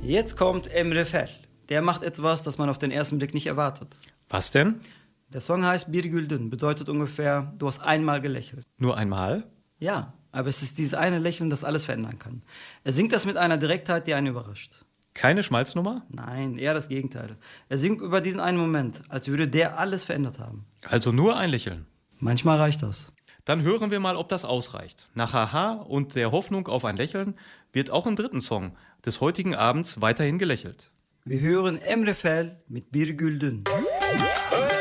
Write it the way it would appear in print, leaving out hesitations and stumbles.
Jetzt kommt Emre Fel. Der macht etwas, das man auf den ersten Blick nicht erwartet. Was denn? Der Song heißt Bir Güldün, bedeutet ungefähr, du hast einmal gelächelt. Nur einmal? Ja, aber es ist dieses eine Lächeln, das alles verändern kann. Er singt das mit einer Direktheit, die einen überrascht. Keine Schmalznummer? Nein, eher das Gegenteil. Er singt über diesen einen Moment, als würde der alles verändert haben. Also nur ein Lächeln. Manchmal reicht das. Dann hören wir mal, ob das ausreicht. Nach Haha und der Hoffnung auf ein Lächeln wird auch im dritten Song des heutigen Abends weiterhin gelächelt. Wir hören Emre Fel mit Bir Güldün. Hey!